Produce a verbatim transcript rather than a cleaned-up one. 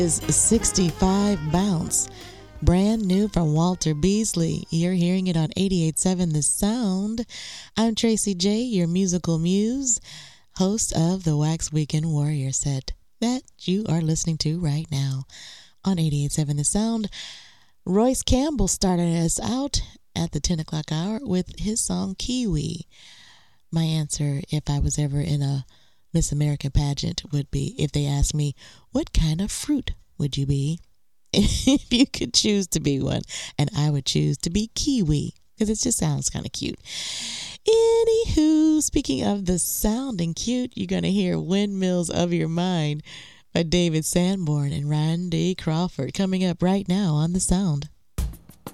Is sixty-five Bounce, brand new from Walter Beasley. You're hearing it on eighty-eight point seven The Sound. I'm Tracy J, your musical muse, host of the Wax Weekend Warrior set that you are listening to right now on eighty-eight point seven The Sound. Royce Campbell started us out at the ten o'clock hour with his song Kiwi. My answer, if I was ever in a Miss America pageant, would be, if they asked me, what kind of fruit would you be if you could choose to be one? And I would choose to be kiwi because it just sounds kind of cute. Anywho, speaking of the sounding cute, you're going to hear Windmills of Your Mind by David Sanborn and Randy Crawford coming up right now on The Sound.